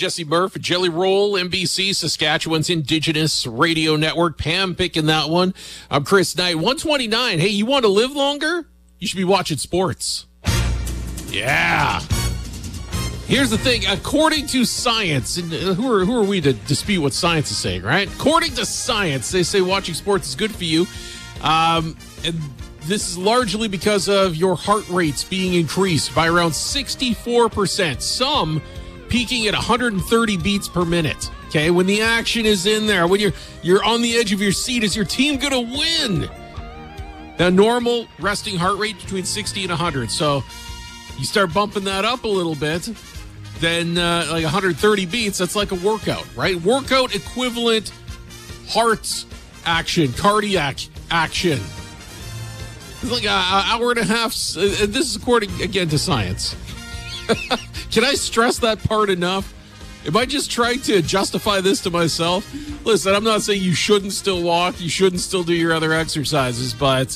Jesse Murph, Jelly Roll, NBC, Saskatchewan's Indigenous Radio Network. Pam picking that one. I'm Chris Knight. 129. Hey, you want to live longer? You should be watching sports. Yeah. Here's the thing. According to science, and who are we to dispute what science is saying, right? According to science, they say watching sports is good for you. And this is largely because of your heart rates being increased by around 64%. Some peaking at 130 beats per minute. Okay, when the action is in there, when you're on the edge of your seat, is your team going to win? Now, normal resting heart rate between 60 and 100. So you start bumping that up a little bit, then like 130 beats, that's like a workout, right? Workout equivalent heart action, cardiac action. It's like an hour and a half. And this is according, again, to science. Can I stress that part enough? Am I just trying to justify this to myself? Listen, I'm not saying you shouldn't still walk, you shouldn't still do your other exercises, but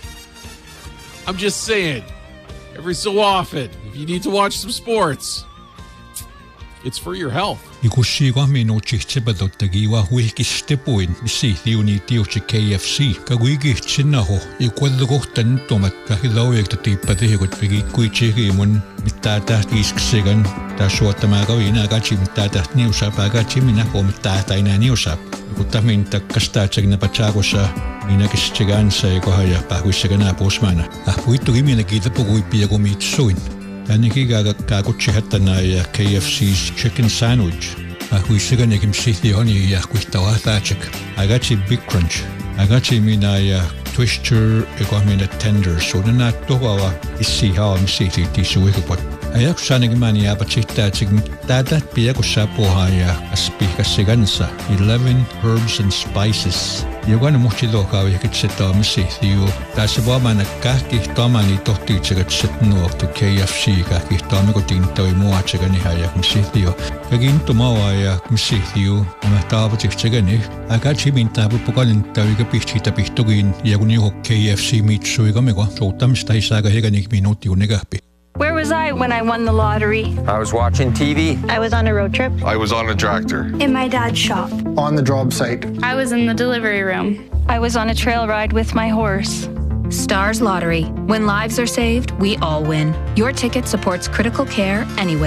I'm just saying, every so often, if you need to watch some sports, it's for your health. Ikusiwa minuutsihtipaluttagiwa huihkistepuin missiihliunitiusi KFC kaguigihtinnahu ikualluqortantumat kahilauiaktatiippatihikut vigikkuitigimun mittaataahtiiskissigan taassuattamaaqaviinaagaati mittaataahniusapaagaati minahu mittaahtainaaniusap ikutamin takkastaatsagnapataaqusa minakistigaansa ikohajapahwissaganaapuusmaana ahpuittugimianakiilapuguippiagumiitsuin Tanikigaakutsihattanaya KFC's chicken sandwich. Ahuissaganakimsihlioni yahkuihtawaathaatik. Agati Big Crunch. Agati minaya Twister ekwamina tenders. Sunanaattuqawa issihaa missihliittisuikupot. Ajakusaanakimani apatihtaatик mittaatat piakussaapuuhaaya aspihkassigansa 11 herbs and spices. Jokainen muhtiluokaaviikitsettaa missihliu. Tässä vaamana kahkihtaamani tohtiitsegatset nuoktu KFC kahkihtaamikotiintoi muatsegani missihliu. Kakintumaa ja missihliu nämä taapatihtsegani. Agatimintaapuppukalintaviga pihtitapihtugiin ja kun joku KFC mitsuigamiko souttamista hisaaga heganik minuuttiunegahpi. Where was I when I won the lottery? I was watching TV. I was on a road trip. I was on a tractor. In my dad's shop. On the job site. I was in the delivery room. I was on a trail ride with my horse. Stars Lottery. When lives are saved, we all win. Your ticket supports critical care anyway.